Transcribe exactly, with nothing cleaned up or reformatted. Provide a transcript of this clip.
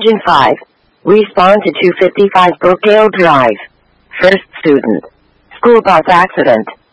Region five. Respond to two fifty-five Brookdale Drive. First student. School bus accident.